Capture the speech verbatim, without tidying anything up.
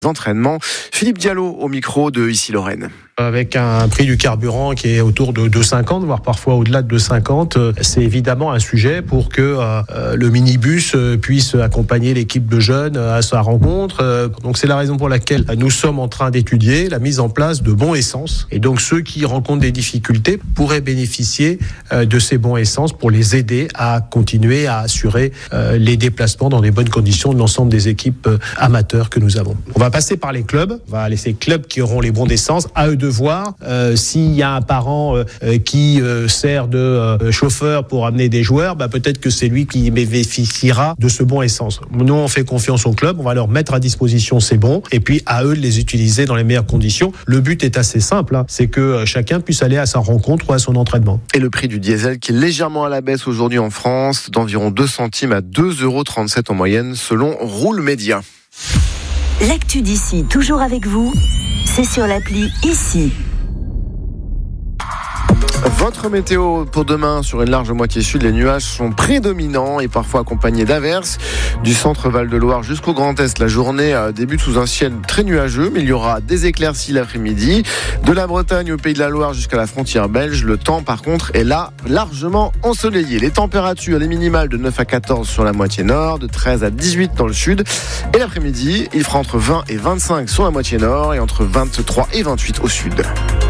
entraînements. Philippe Diallo au micro de Ici Lorraine. Avec un prix du carburant qui est autour de deux euros cinquante, voire parfois au-delà de deux euros cinquante, c'est évidemment un sujet pour que euh, le minibus puisse accompagner l'équipe de jeunes à sa rencontre. Donc c'est la raison pour laquelle nous sommes en train d'étudier la mise en place de bons essence. Et donc ceux qui rencontrent des difficultés pourraient bénéficier euh, de ces bons essence pour les aider à continuer à assurer euh, les déplacements dans des bonnes conditions de l'ensemble des équipes euh, amateurs que nous avons. On va passer par les clubs, on va laisser les clubs qui auront les bons d'essence, à eux de voir euh, s'il y a un parent euh, qui euh, sert de euh, chauffeur pour amener des joueurs, bah, peut-être que c'est lui qui bénéficiera de ce bon essence. Nous, on fait confiance au club, on va leur mettre à disposition ces bons, et puis à eux de les utiliser dans les meilleures conditions. Le but est assez simple, hein, c'est que euh, chacun puisse aller à sa rencontre ou à son entraînement. Et le prix du diesel qui est légèrement à la baisse aujourd'hui en France, d'environ deux centimes à deux euros trente-sept en moyenne, selon Roule Média. L'actu d'ici, toujours avec vous, c'est sur l'appli Ici. Votre météo pour demain sur une large moitié sud, les nuages sont prédominants et parfois accompagnés d'averses. Du centre Val-de-Loire jusqu'au Grand Est, la journée débute sous un ciel très nuageux, mais il y aura des éclaircies l'après-midi. De la Bretagne au Pays de la Loire jusqu'à la frontière belge, le temps par contre est là largement ensoleillé. Les températures, les minimales de neuf à quatorze sur la moitié nord, de treize à dix-huit dans le sud. Et l'après-midi, il fera entre vingt et vingt-cinq sur la moitié nord et entre vingt-trois et vingt-huit au sud.